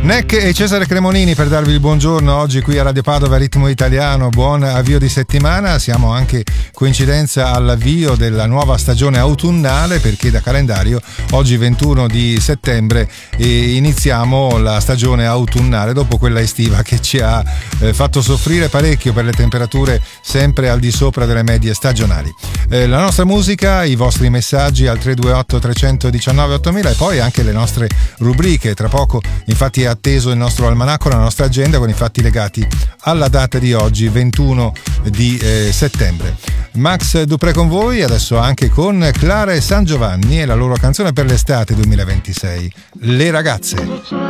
Neck e Cesare Cremonini per darvi il buongiorno oggi qui a Radio Padova Ritmo Italiano. Buon avvio di settimana, siamo anche coincidenza all'avvio della nuova stagione autunnale, perché da calendario oggi 21 di settembre iniziamo la stagione autunnale dopo quella estiva che ci ha fatto soffrire parecchio per le temperature sempre al di sopra delle medie stagionali. La nostra musica, i vostri messaggi al 328 319 8000 e poi anche le nostre rubriche. Tra poco infatti è atteso il nostro almanacco, la nostra agenda con i fatti legati alla data di oggi 21 di settembre. Max Dupré con voi, adesso anche con Clara e San Giovanni e la loro canzone per l'estate 2026, Le ragazze.